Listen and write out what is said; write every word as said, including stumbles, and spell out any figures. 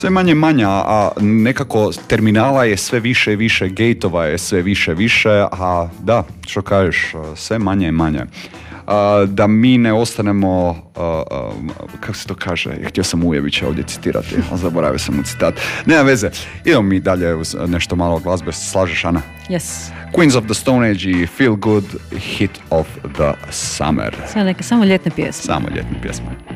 Sve manje manja, a nekako terminala je sve više i više, gateova je sve više više, a da, što kažeš, sve manje i manje. Uh, da mi ne ostanemo, uh, uh, kako se to kaže, ja htio sam Ujevića ovdje citirati, a zaboravio sam mu citat. Nema veze, idemo mi dalje uz nešto malo glazbe, slažeš, Ana? Yes. Queens of the Stone Age i Feel Good, Hit of the Summer. Sve neke, samo ljetne pjesme. Samo ljetne pjesme.